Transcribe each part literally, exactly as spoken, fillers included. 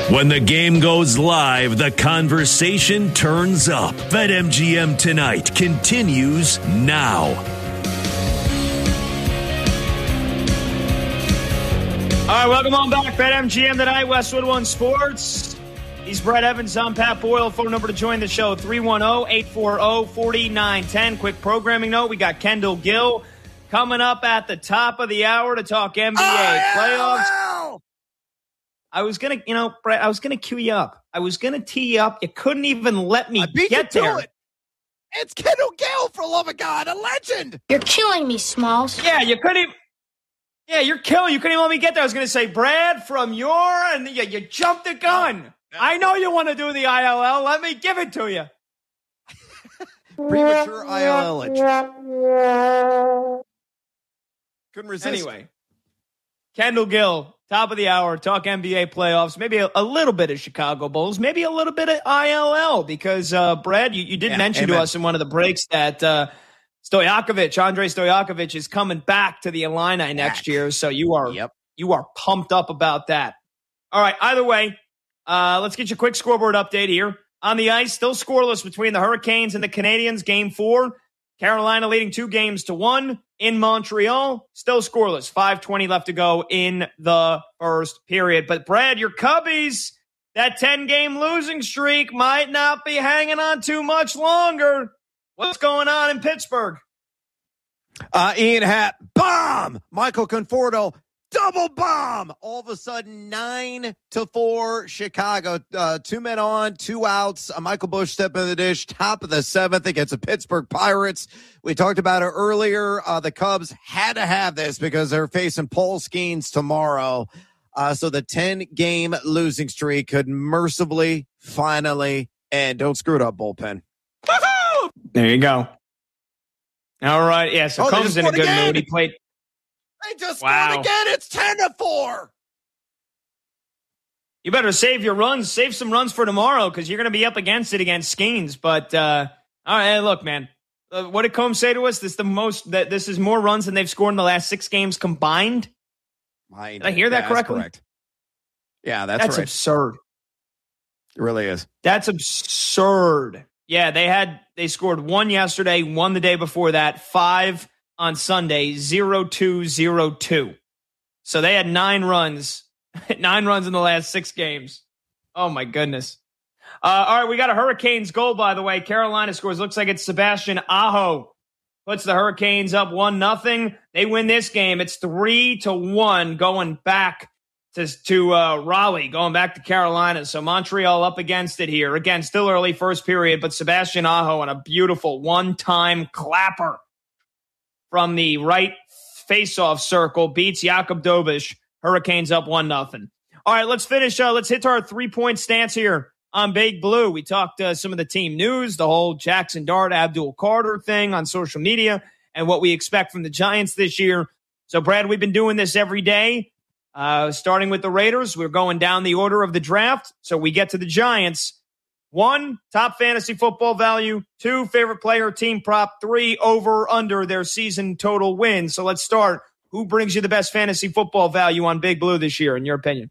When the game goes live, the conversation turns up. BetMGM Tonight continues now. All right, welcome on back. BetMGM Tonight, Westwood One Sports. He's Brett Evans. I'm Pat Boyle. Phone number to join the show, three one zero, eight four zero, four nine one zero. Quick programming note, we got Kendall Gill coming up at the top of the hour to talk N B A oh, playoffs. Yeah. I was going to, you know, Brett, I was going to cue you up. I was going to tee you up. You couldn't even let me I beat get you to there. It. It's Kendall Gill, for love of God, a legend. You're killing me, Smalls. Yeah, you couldn't even. Yeah, you're killing. You couldn't even let me get there. I was going to say, Brad, from your, and you, you jumped the gun. Oh, I know you want to do the I L L. Let me give it to you. Premature I L L-age. Couldn't resist. Anyway, Kendall Gill. Top of the hour, talk N B A playoffs, maybe a, a little bit of Chicago Bulls, maybe a little bit of I L L, because, uh, Brad, you, you did yeah, mention amen. to us in one of the breaks that uh, Stojakovic, Andre Stojakovic, is coming back to the Illini next year, so you are yep. you are pumped up about that. All right, either way, uh, let's get you a quick scoreboard update here. On the ice, still scoreless between the Hurricanes and the Canadiens, game four. Carolina leading two games to one. In Montreal, still scoreless. five twenty left to go in the first period. But, Brad, your Cubbies, that ten-game losing streak might not be hanging on too much longer. What's going on in Pittsburgh? Uh, Ian Happ, bomb! Michael Conforto, double bomb! All of a sudden, nine to four, Chicago. Uh, two men on, two outs. Uh, Michael Busch stepping in the dish, top of the seventh against the Pittsburgh Pirates. We talked about it earlier. Uh, the Cubs had to have this because they're facing Paul Skeens tomorrow. Uh, so the ten-game losing streak could mercifully, finally, end. Don't screw it up, bullpen. Woo-hoo! There you go. All right. Yeah, so oh, Combs in a good again. mood. He played. They just wow. scored again. It's ten to four. You better save your runs. Save some runs for tomorrow because you're going to be up against it against Skeens. But, uh, all right, look, man. Uh, what did Combs say to us? This is the most that this is more runs than they've scored in the last six games combined. My, did I hear that yeah, correctly? That's correct. Yeah, that's, that's right. absurd. It really is. That's absurd. Yeah, they had they scored one yesterday, one the day before that, five on Sunday, zero two zero two. So they had nine runs, nine runs in the last six games. Oh my goodness. Uh, all right, we got a Hurricanes goal, by the way. Carolina scores. Looks like it's Sebastian Aho. Puts the Hurricanes up one nothing. They win this game. It's three to one going back to, to uh, Raleigh, going back to Carolina. So Montreal up against it here. Again, still early first period, but Sebastian Aho on a beautiful one-time clapper from the right face-off circle beats Jakub Dobiš. Hurricanes up one nothing. All right, let's finish. Uh, let's hit to our three-point stance here on Big Blue. We talked uh, some of the team news, the whole Jackson Dart, Abdul Carter thing on social media, and what we expect from the Giants this year. So, Brad, we've been doing this every day, uh, starting with the Raiders. We're going down the order of the draft. So we get to the Giants. One, top fantasy football value. Two, favorite player, team prop. Three, over, under their season total wins. So let's start. Who brings you the best fantasy football value on Big Blue this year, in your opinion?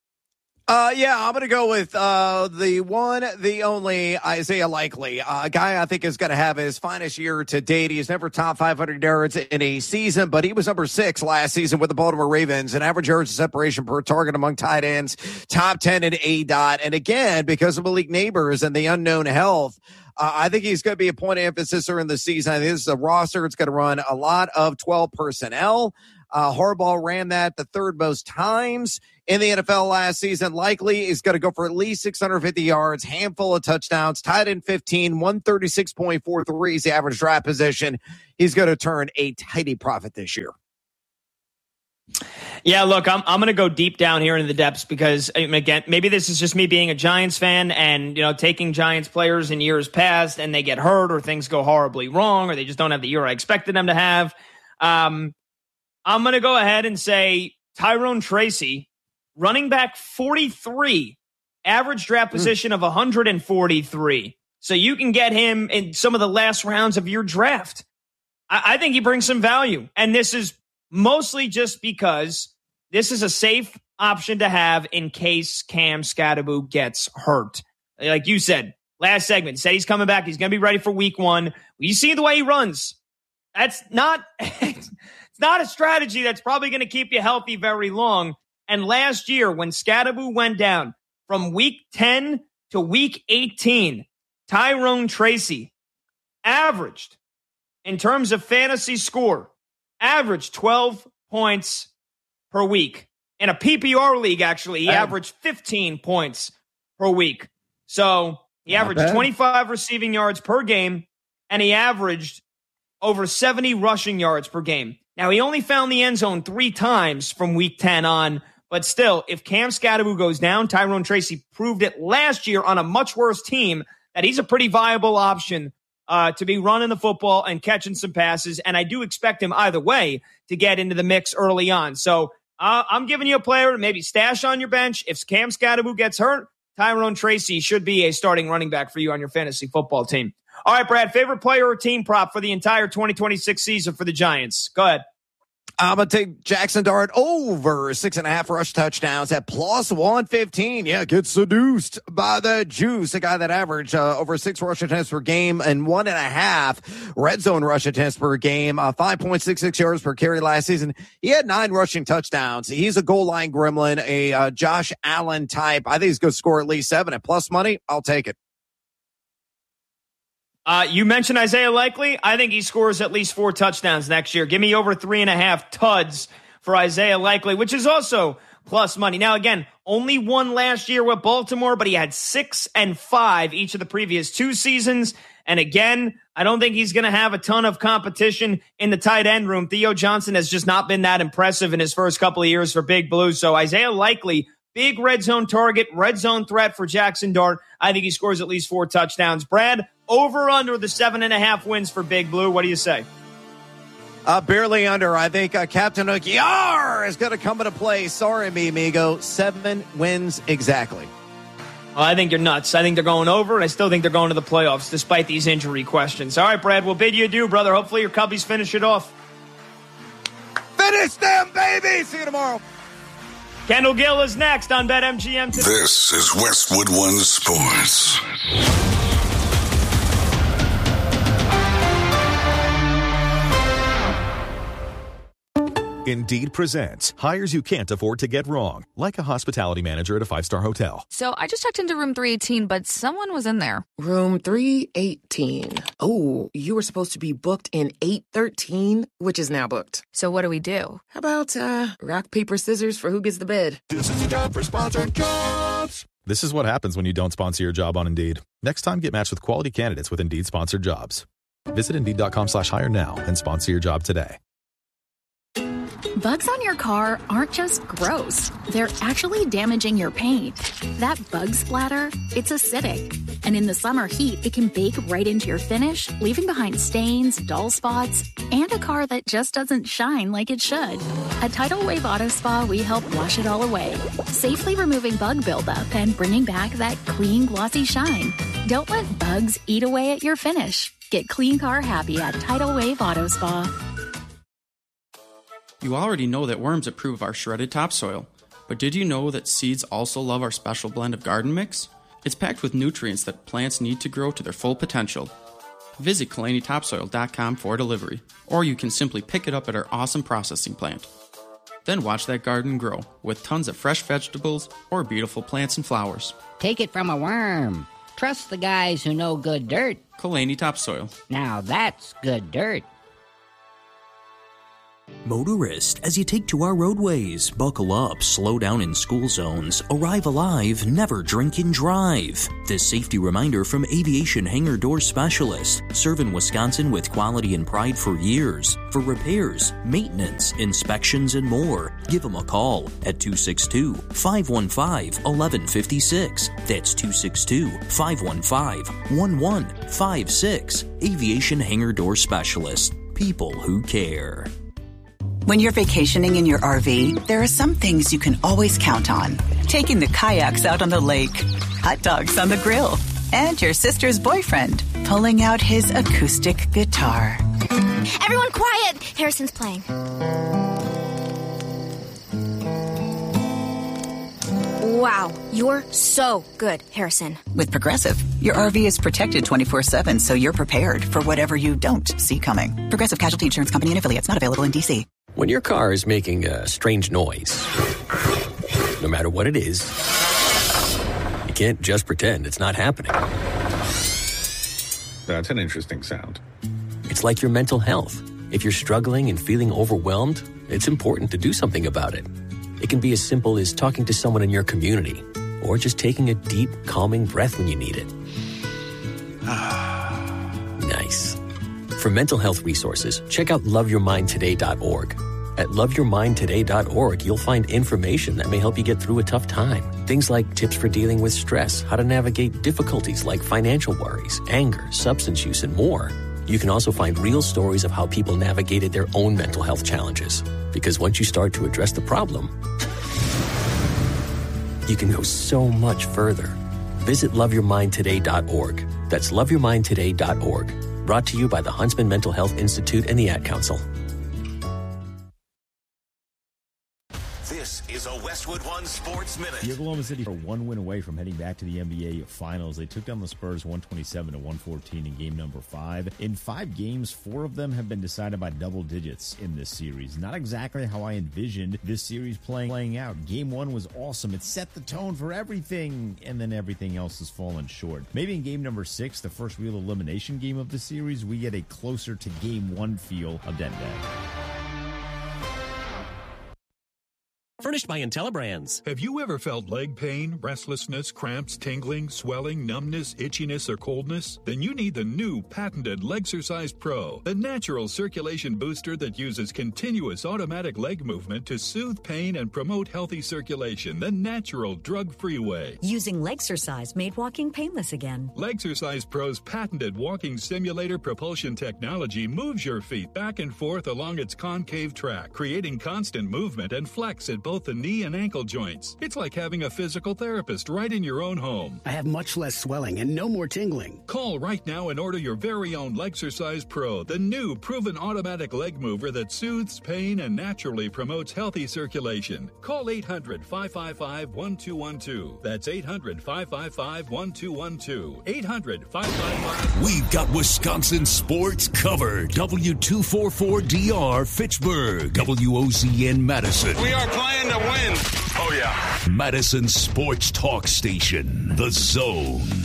Uh, yeah, I'm going to go with uh, the one, the only Isaiah Likely, uh, a guy I think is going to have his finest year to date. He's never top five hundred yards in a season, but he was number six last season with the Baltimore Ravens, and average yards of separation per target among tight ends, top ten in A D O T. And again, because of Malik Neighbors and the unknown health, uh, I think he's going to be a point of emphasis during the season. I think this is a roster. It's going to run a lot of twelve personnel. Uh, Harbaugh ran that the third most times in the N F L last season. Likely is going to go for at least six hundred fifty yards, handful of touchdowns, tied in fifteen, one thirty-six point four three is the average draft position. He's going to turn a tidy profit this year. Yeah, look, I'm I'm going to go deep down here into the depths because, again, maybe this is just me being a Giants fan and, you know, taking Giants players in years past and they get hurt or things go horribly wrong or they just don't have the year I expected them to have. Um, I'm going to go ahead and say Tyrone Tracy, running back forty-three, average draft position mm. of one hundred forty-three. So you can get him in some of the last rounds of your draft. I, I think he brings some value. And this is mostly just because this is a safe option to have in case Cam Skattebo gets hurt. Like you said, last segment, said he's coming back. He's going to be ready for week one. You see the way he runs. That's not, it's not a strategy that's probably going to keep you healthy very long. And last year, when Skattebo went down from week ten to week eighteen, Tyrone Tracy averaged, in terms of fantasy score, averaged twelve points per week. In a P P R league, actually, he averaged fifteen points per week. So he Not averaged bad. twenty-five receiving yards per game, and he averaged over seventy rushing yards per game. Now, he only found the end zone three times from week ten on, but still, if Cam Skattebo goes down, Tyrone Tracy proved it last year on a much worse team that he's a pretty viable option uh, to be running the football and catching some passes, and I do expect him either way to get into the mix early on. So uh, I'm giving you a player to maybe stash on your bench. If Cam Skattebo gets hurt, Tyrone Tracy should be a starting running back for you on your fantasy football team. All right, Brad, favorite player or team prop for the entire twenty twenty-six season for the Giants? Go ahead. I'm going to take Jackson Dart over six and a half rush touchdowns at plus one fifteen. Yeah, get seduced by the juice. A guy that averaged uh, over six rush attempts per game and one and a half red zone rush attempts per game, uh, five point six six yards per carry last season. He had nine rushing touchdowns. He's a goal line gremlin, a uh, Josh Allen type. I think he's going to score at least seven at plus money. I'll take it. Uh, you mentioned Isaiah Likely. I think he scores at least four touchdowns next year. Give me over three and a half tuds for Isaiah Likely, which is also plus money. Now, again, only one last year with Baltimore, but he had six and five each of the previous two seasons. And again, I don't think he's going to have a ton of competition in the tight end room. Theo Johnson has just not been that impressive in his first couple of years for Big Blue. So Isaiah Likely, big red zone target, red zone threat for Jackson Dart. I think he scores at least four touchdowns. Brad, over under the seven and a half wins for Big Blue. What do you say? Uh, barely under. I think uh, Captain Hook Yar is going to come into play. Sorry, me, amigo. Seven wins exactly. Well, I think you're nuts. I think they're going over, and I still think they're going to the playoffs despite these injury questions. All right, Brad, we'll bid you adieu, brother. Hopefully your Cubbies finish it off. Finish them, baby! See you tomorrow. Kendall Gill is next on BetMGM today. This is Westwood One Sports. Indeed presents hires you can't afford to get wrong, like a hospitality manager at a five-star hotel. So I just checked into room three eighteen, but someone was in there. Room three eighteen. Oh, you were supposed to be booked in eight thirteen, which is now booked. So what do we do? How about uh, rock, paper, scissors for who gets the bid? This is a job for sponsored jobs. This is what happens when you don't sponsor your job on Indeed. Next time, get matched with quality candidates with Indeed sponsored jobs. Visit Indeed.com slash hire now and sponsor your job today. Bugs on your car aren't just gross. They're actually damaging your paint. That bug splatter, it's acidic. And in the summer heat, it can bake right into your finish, leaving behind stains, dull spots, and a car that just doesn't shine like it should. At Tidal Wave Auto Spa, we help wash it all away, safely removing bug buildup and bringing back that clean, glossy shine. Don't let bugs eat away at your finish. Get clean car happy at Tidal Wave Auto Spa. You already know that worms approve our shredded topsoil, but did you know that seeds also love our special blend of garden mix? It's packed with nutrients that plants need to grow to their full potential. Visit Kalani Topsoil dot com for delivery, or you can simply pick it up at our awesome processing plant. Then watch that garden grow with tons of fresh vegetables or beautiful plants and flowers. Take it from a worm. Trust the guys who know good dirt. Kalani Topsoil. Now that's good dirt. Motorist, as you take to our roadways, buckle up, slow down in school zones, arrive alive, never drink and drive. This safety reminder from Aviation Hangar Door Specialist, serving Wisconsin with quality and pride for years. For repairs, maintenance, inspections, and more, give them a call at two six two, five one five, one one five six. That's two six two, five one five, one one five six. Aviation Hangar Door Specialist. People who care. When you're vacationing in your R V, there are some things you can always count on. Taking the kayaks out on the lake, hot dogs on the grill, and your sister's boyfriend pulling out his acoustic guitar. Everyone quiet! Harrison's playing. Wow, you're so good, Harrison. With Progressive, your R V is protected twenty-four seven, so you're prepared for whatever you don't see coming. Progressive Casualty Insurance Company and Affiliates, not available in D C. When your car is making a strange noise, no matter what it is, you can't just pretend it's not happening. That's an interesting sound. It's like your mental health. If you're struggling and feeling overwhelmed, it's important to do something about it. It can be as simple as talking to someone in your community, or just taking a deep, calming breath when you need it. Nice. For mental health resources, check out love your mind today dot org. At love your mind today dot org, you'll find information that may help you get through a tough time. Things like tips for dealing with stress, how to navigate difficulties like financial worries, anger, substance use, and more. You can also find real stories of how people navigated their own mental health challenges. Because once you start to address the problem, you can go so much further. Visit love your mind today dot org. That's love your mind today dot org. Brought to you by the Huntsman Mental Health Institute and the Ad Council. This is a Westwood One Sports Minute. The Oklahoma City are one win away from heading back to the N B A Finals. They took down the Spurs one twenty-seven to one fourteen in game number five. In five games, four of them have been decided by double digits in this series. Not exactly how I envisioned this series playing, playing out. Game one was awesome. It set the tone for everything, and then everything else has fallen short. Maybe in game number six, the first real elimination game of the series, we get a closer to game one feel of that day. Furnished by IntelliBrands. Have you ever felt leg pain, restlessness, cramps, tingling, swelling, numbness, itchiness, or coldness? Then you need the new patented Legsercise Pro, the natural circulation booster that uses continuous automatic leg movement to soothe pain and promote healthy circulation the natural, drug-free way. Using Legsercise made walking painless again. Legsercise Pro's patented walking simulator propulsion technology moves your feet back and forth along its concave track, creating constant movement and flex at both the knee and ankle joints. It's like having a physical therapist right in your own home. I have much less swelling and no more tingling. Call right now and order your very own Legsercise Pro, the new proven automatic leg mover that soothes pain and naturally promotes healthy circulation. Call eight hundred, five five five, one two one two. That's eight hundred, five five five, one two one two. eight hundred, five five five. We've got Wisconsin sports covered. W two forty-four D R Fitchburg. W O Z N Madison. We are playing to win. Oh, yeah. Madison Sports Talk Station. The Zone.